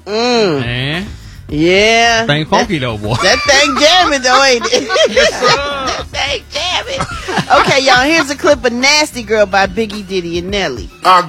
Man. Yeah. Thing funky though, boy. That thing jamming though, ain't it? That thing jamming. Okay, y'all, here's a clip of Nasty Girl by Biggie, Diddy, and Nelly.